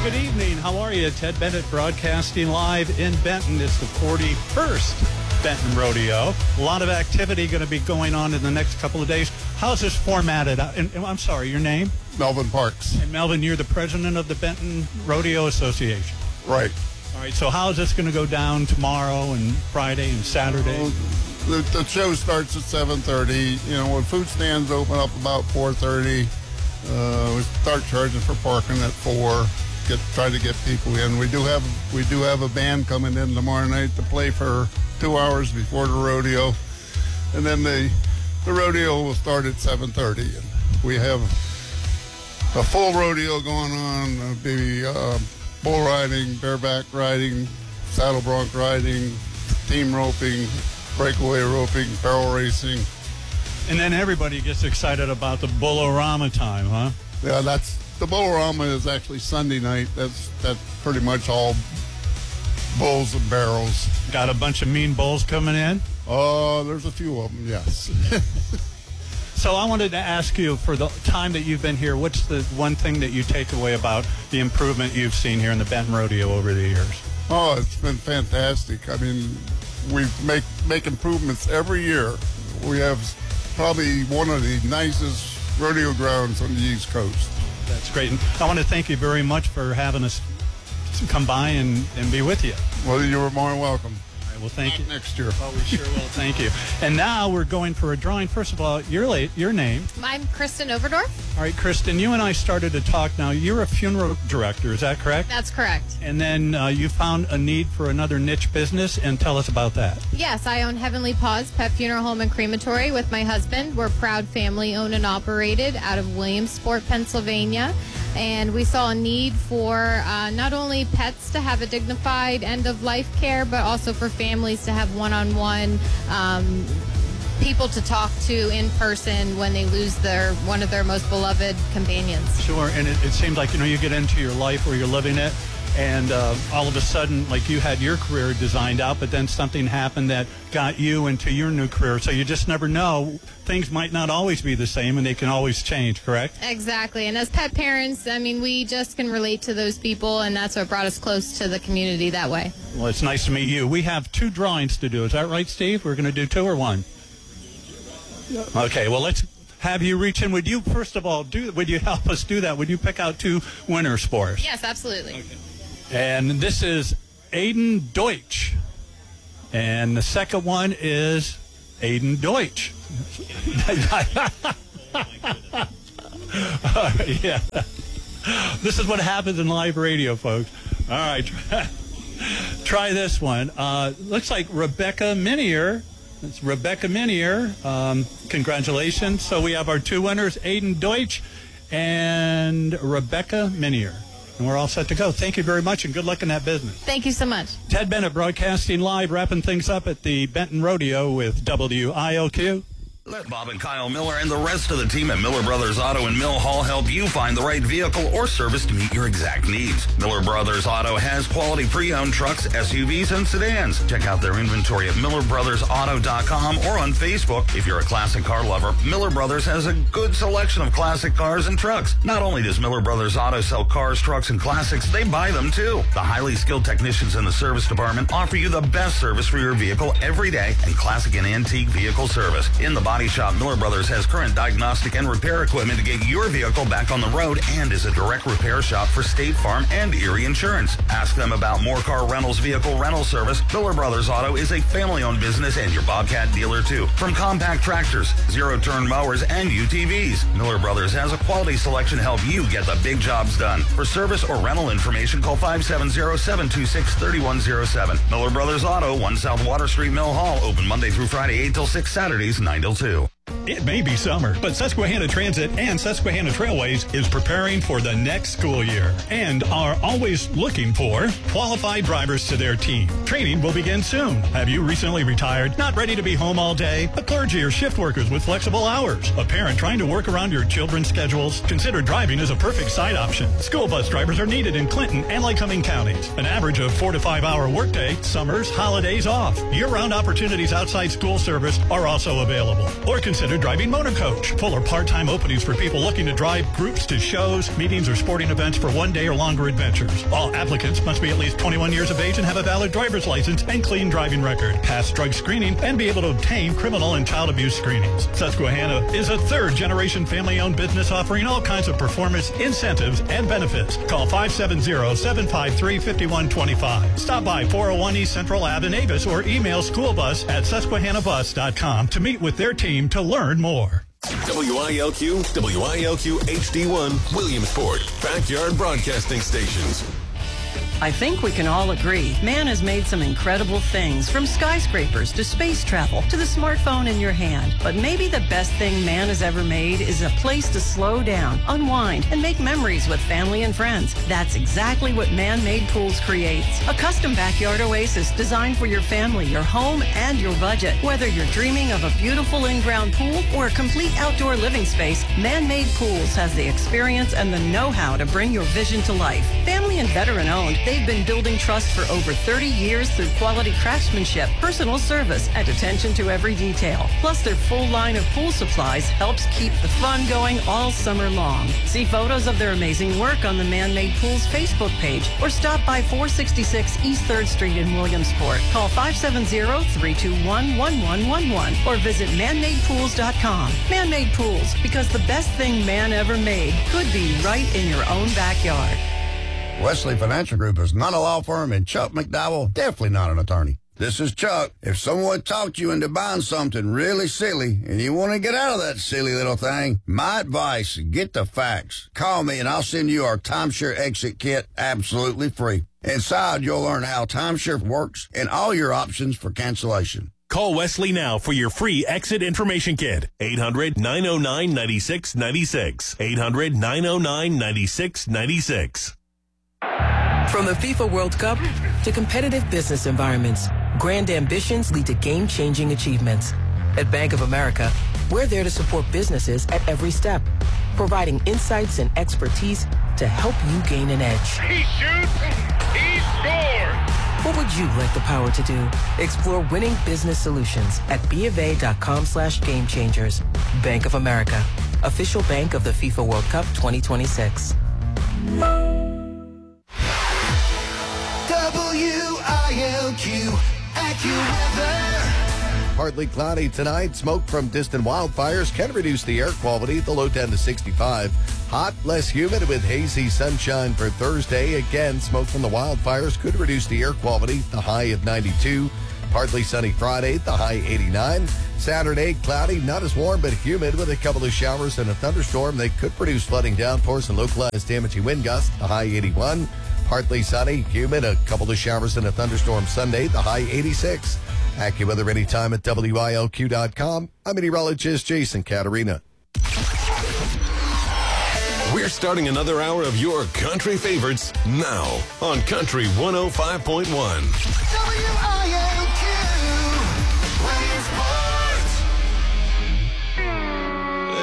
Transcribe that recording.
Good evening. How are you? Ted Bennett broadcasting live in Benton. It's the 41st Benton Rodeo. A lot of activity going to be going on in the next couple of days. How's this formatted? And I'm sorry, your name? Melvin Parks. And Melvin, you're the president of the Benton Rodeo Association. Right. All right, so how is this going to go down tomorrow and Friday and Saturday? Well, the show starts at 7:30. You know, when food stands open up about 4:30, we start charging for parking at 4. Try to get people in. We do have a band coming in tomorrow night to play for 2 hours before the rodeo, and then the rodeo will start at 7:30. And we have a full rodeo going on. Bull riding, bareback riding, saddle bronc riding, team roping, breakaway roping, barrel racing. And then everybody gets excited about the Bull-O-Rama time, huh? Yeah, the Bull-O-Rama is actually Sunday night. That's pretty much all bulls and barrels. Got a bunch of mean bulls coming in? Oh, there's a few of them, yes. So I wanted to ask you, for the time that you've been here, what's the one thing that you take away about the improvement you've seen here in the Benton Rodeo over the years? Oh, it's been fantastic. I mean, we make improvements every year. We have probably one of the nicest rodeo grounds on the East Coast. That's great. And I want to thank you very much for having us come by and be with you. Well, you were more than welcome. All right, well, thank you. Next year. Oh, we sure will. Thank you. And now we're going for a drawing. First of all, your name? I'm Kristen Overdorf. All right, Kristen, you and I started to talk now. You're a funeral director, is that correct? That's correct. And then you found a need for another niche business, and tell us about that. Yes, I own Heavenly Paws Pet Funeral Home and Crematory with my husband. We're proud family owned and operated out of Williamsport, Pennsylvania. And we saw a need for not only pets to have a dignified end-of-life care, but also for families to have one-on-one people to talk to in person when they lose one of their most beloved companions. Sure, and it seems like, you get into your life where you're living it, and all of a sudden, like, you had your career designed out, but then something happened that got you into your new career. So you just never know. Things might not always be the same, and they can always change, correct? Exactly. And as pet parents, I mean, we just can relate to those people, and that's what brought us close to the community that way. Well, it's nice to meet you. We have 2 drawings to do. Is that right, Steve? We're going to do 2 or 1? Okay, well, let's have you reach in. Would you, first of all, would you help us do that? Would you pick out 2 winners for us? Yes, absolutely. Okay. And this is Aiden Deutsch. And the second one is Aiden Deutsch. Yeah. This is what happens in live radio, folks. All right. Try this one. Looks like Rebecca Minier. It's Rebecca Minier. Congratulations. So we have our 2 winners, Aiden Deutsch and Rebecca Minier. And we're all set to go. Thank you very much, and good luck in that business. Thank you so much. Ted Bennett broadcasting live, wrapping things up at the Benton Rodeo with WIOQ. Let Bob and Kyle Miller and the rest of the team at Miller Brothers Auto in Mill Hall help you find the right vehicle or service to meet your exact needs. Miller Brothers Auto has quality pre-owned trucks, SUVs, and sedans. Check out their inventory at MillerBrothersAuto.com or on Facebook. If you're a classic car lover, Miller Brothers has a good selection of classic cars and trucks. Not only does Miller Brothers Auto sell cars, trucks, and classics, they buy them too. The highly skilled technicians in the service department offer you the best service for your vehicle every day and classic and antique vehicle service. In the body shop, Miller Brothers has current diagnostic and repair equipment to get your vehicle back on the road and is a direct repair shop for State Farm and Erie Insurance. Ask them about More Car Rentals vehicle rental service. Miller Brothers Auto is a family-owned business and your Bobcat dealer too. From compact tractors, zero-turn mowers, and UTVs, Miller Brothers has a quality selection to help you get the big jobs done. For service or rental information, call 570-726-3107. Miller Brothers Auto, 1 South Water Street, Mill Hall. Open Monday through Friday, 8 till 6, Saturdays, 9 till 2. It may be summer, but Susquehanna Transit and Susquehanna Trailways is preparing for the next school year and are always looking for qualified drivers to their team. Training will begin soon. Have you recently retired? Not ready to be home all day? A clergy or shift workers with flexible hours? A parent trying to work around your children's schedules? Consider driving as a perfect side option. School bus drivers are needed in Clinton and Lycoming counties. An average of 4 to 5 hour workday, summers, holidays off. Year-round opportunities outside school service are also available. Or consider driving motor coach. Full or part-time openings for people looking to drive groups to shows, meetings, or sporting events for one day or longer adventures. All applicants must be at least 21 years of age and have a valid driver's license and clean driving record, pass drug screening, and be able to obtain criminal and child abuse screenings. Susquehanna is a third-generation family-owned business offering all kinds of performance, incentives, and benefits. Call 570-753-5125. Stop by 401 East Central Ave in Avis or email schoolbus@susquehannabus.com to meet with their team to learn more. WILQ HD1, Williamsport, backyard broadcasting stations. I think we can all agree, man has made some incredible things, from skyscrapers to space travel to the smartphone in your hand. But maybe the best thing man has ever made is a place to slow down, unwind, and make memories with family and friends. That's exactly what Man-Made Pools creates. A custom backyard oasis designed for your family, your home, and your budget. Whether you're dreaming of a beautiful in-ground pool or a complete outdoor living space, Man-Made Pools has the experience and the know-how to bring your vision to life. Family and veteran-owned, they've been building trust for over 30 years through quality craftsmanship, personal service, and attention to every detail. Plus, their full line of pool supplies helps keep the fun going all summer long. See photos of their amazing work on the Man-Made Pools Facebook page or stop by 466 East 3rd Street in Williamsport. Call 570-321-1111 or visit manmadepools.com. Man-Made Pools, because the best thing man ever made could be right in your own backyard. Wesley Financial Group is not a law firm, and Chuck McDowell, definitely not an attorney. This is Chuck. If someone talked you into buying something really silly and you want to get out of that silly little thing, my advice, get the facts. Call me and I'll send you our timeshare exit kit absolutely free. Inside, you'll learn how timeshare works and all your options for cancellation. Call Wesley now for your free exit information kit. 800-909-9696. 800-909-9696. From the FIFA World Cup to competitive business environments, grand ambitions lead to game-changing achievements. At Bank of America, we're there to support businesses at every step, providing insights and expertise to help you gain an edge. He shoots, he scores! What would you like the power to do? Explore winning business solutions at BofA.com/gamechangers. Bank of America, official bank of the FIFA World Cup 2026. WILQ AccuWeather. Partly cloudy tonight. Smoke from distant wildfires can reduce the air quality. The low 10 to 65. Hot, less humid with hazy sunshine for Thursday. Again, smoke from the wildfires could reduce the air quality. The high of 92. Partly sunny Friday. The high 89. Saturday, cloudy, not as warm, but humid with a couple of showers and a thunderstorm. They could produce flooding downpours and localized damaging wind gusts. The high 81. Partly sunny, humid, a couple of showers and a thunderstorm Sunday, the high 86. AccuWeather anytime at WILQ.com. I'm meteorologist Jason Caterina. We're starting another hour of your country favorites now on Country 105.1. WILQ.